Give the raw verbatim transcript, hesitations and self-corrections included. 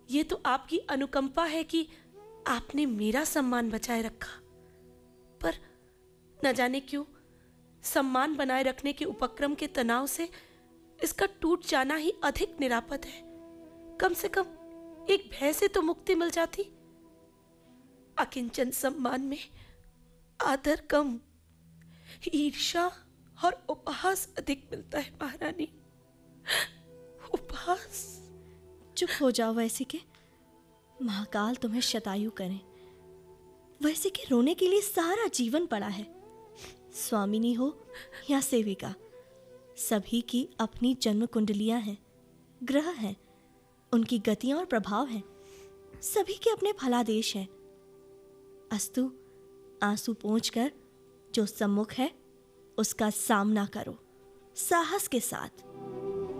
ये तो आपकी अनुकंपा है कि आपने मेरा सम्मान बचाए रखा, पर न जाने क्यों सम्मान बनाए रखने के उपक्रम के तनाव से इसका टूट जाना ही अधिक निरापद है। कम से कम एक भय से तो मुक्ति मिल जाती। अकिंचन सम्मान में आदर कम, ईर्ष्या और उपहास अधिक मिलता है महारानी, उपहास। चुप हो जाओ वैसे के, महाकाल तुम्हें शतायु करें। वैसे के रोने के लिए सारा जीवन पड़ा है। स्वामिनी हो या सेविका, सभी की अपनी जन्म कुंडलियां हैं, ग्रह हैं, उनकी गतियां और प्रभाव हैं, सभी के अपने फलादेश हैं। अस्तु, आंसू पोंछकर जो सम्मुख है उसका सामना करो साहस के साथ।